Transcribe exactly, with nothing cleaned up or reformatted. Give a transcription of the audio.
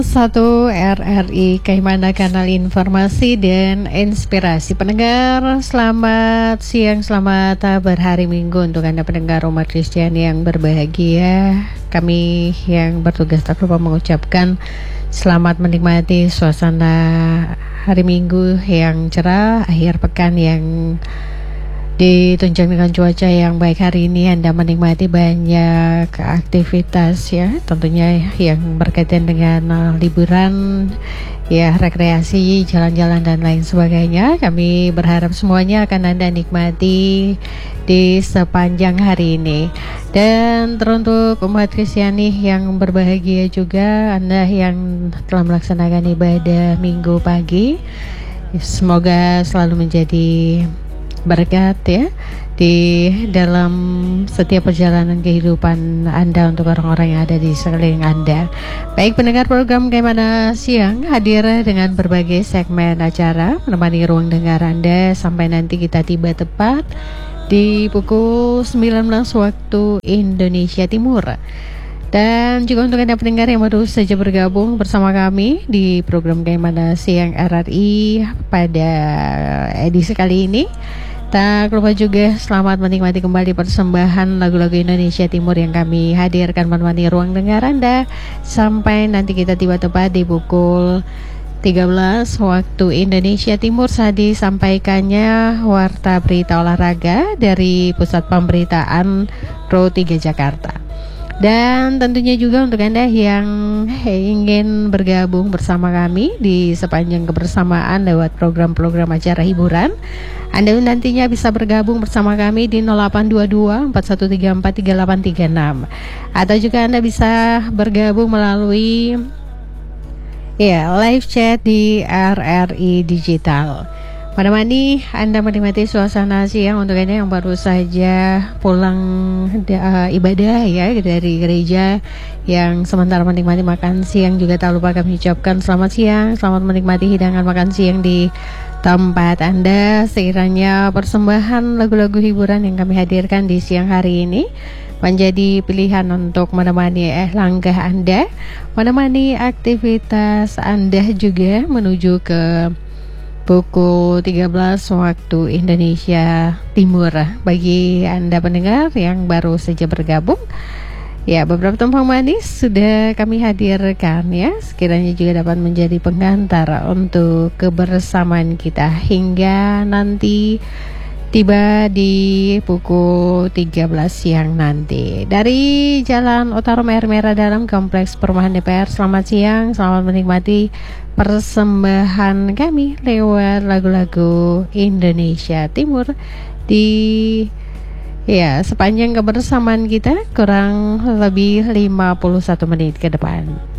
Satu R R I Kaimana, kanal informasi dan inspirasi. Pendengar, selamat siang, selamat berhari Minggu untuk Anda pendengar umat Kristen yang berbahagia. Kami yang bertugas tak lupa mengucapkan selamat menikmati suasana hari Minggu yang cerah, akhir pekan yang ditunjang dengan cuaca yang baik. Hari ini Anda menikmati banyak aktivitas ya, tentunya yang berkaitan dengan uh, liburan ya, rekreasi, jalan-jalan dan lain sebagainya. Kami berharap semuanya akan Anda nikmati di sepanjang hari ini. Dan teruntuk umat Kristiani yang berbahagia juga, Anda yang telah melaksanakan ibadah Minggu pagi, semoga selalu menjadi berkat ya di dalam setiap perjalanan kehidupan Anda untuk orang-orang yang ada di sekeliling Anda. Baik pendengar program Kaimana Siang, hadir dengan berbagai segmen acara menemani ruang dengar Anda sampai nanti kita tiba tepat di pukul sembilan belas waktu Indonesia Timur. Dan juga untuk Anda pendengar yang baru saja bergabung bersama kami di program Kaimana Siang R R I pada edisi kali ini, tak lupa juga selamat menikmati kembali persembahan lagu-lagu Indonesia Timur yang kami hadirkan menemani ruang dengar Anda sampai nanti kita tiba tepat di pukul tiga belas waktu Indonesia Timur. Saat disampaikannya warta berita olahraga dari Pusat Pemberitaan Pro tiga Jakarta. Dan tentunya juga untuk Anda yang ingin bergabung bersama kami di sepanjang kebersamaan lewat program-program acara hiburan, Anda nantinya bisa bergabung bersama kami di nol delapan dua dua empat satu tiga empat tiga delapan tiga enam. Atau juga Anda bisa bergabung melalui ya live chat di R R I Digital. Menemani Anda menikmati suasana siang untuk Anda yang baru saja pulang uh, ibadah ya dari gereja, yang sementara menikmati makan siang, juga tak lupa kami ucapkan selamat siang, selamat menikmati hidangan makan siang di tempat Anda. Sekiranya persembahan lagu-lagu hiburan yang kami hadirkan di siang hari ini menjadi pilihan untuk menemani eh langkah Anda, menemani aktivitas Anda juga menuju ke pukul tiga belas waktu Indonesia Timur. Bagi Anda pendengar yang baru saja bergabung, ya beberapa tumpang manis sudah kami hadirkan ya, sekiranya juga dapat menjadi pengantar untuk kebersamaan kita hingga nanti tiba di pukul tiga belas siang nanti. Dari Jalan Otarum Air Merah Dalam, Kompleks Perumahan D P R, selamat siang, selamat menikmati persembahan kami lewat lagu-lagu Indonesia Timur di ya sepanjang kebersamaan kita kurang lebih lima puluh satu menit ke depan.